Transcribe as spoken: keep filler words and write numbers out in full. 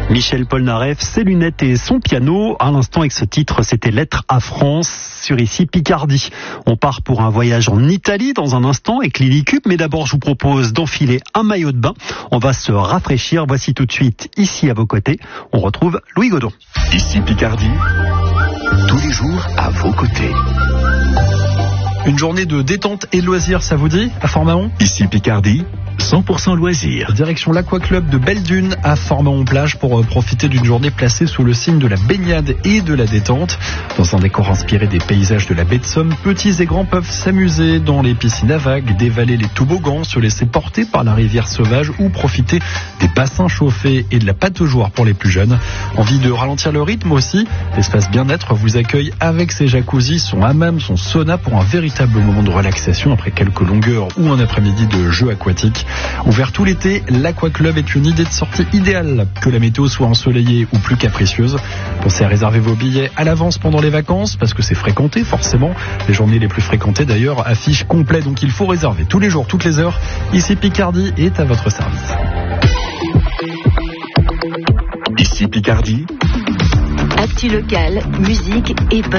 Michel Polnareff, ses lunettes et son piano. À l'instant, avec ce titre, c'était Lettre à France sur ici Picardie. On part pour un voyage en Italie dans un instant avec Lily Cube, mais d'abord je vous propose d'enfiler un maillot de bain. On va se rafraîchir. Voici tout de suite, ici à vos côtés, on retrouve Louis Godon. Ici Picardie, tous les jours à vos côtés. Une journée de détente et de loisirs, ça vous dit, à Fort-Mahon ? Ici Picardie, cent pour cent loisirs. Direction l'Aqua Club de Belle-Dune à Fort-Mahon-Plage pour profiter d'une journée placée sous le signe de la baignade et de la détente. Dans un décor inspiré des paysages de la baie de Somme, petits et grands peuvent s'amuser dans les piscines à vagues, dévaler les toboggans, se laisser porter par la rivière sauvage ou profiter des bassins chauffés et de la pataugeoire pour les plus jeunes. Envie de ralentir le rythme aussi ? L'espace bien-être vous accueille avec ses jacuzzis, son hammam, son sauna pour un véritable moment de relaxation après quelques longueurs ou un après-midi de jeux aquatiques. Ouvert tout l'été, l'Aqua Club est une idée de sortie idéale, que la météo soit ensoleillée ou plus capricieuse. Pensez à réserver vos billets à l'avance pendant les vacances, parce que c'est fréquenté forcément. Les journées les plus fréquentées d'ailleurs affichent complet, donc il faut réserver tous les jours, toutes les heures. Ici Picardie est à votre service. Ici Picardie, actu locale, musique et bonne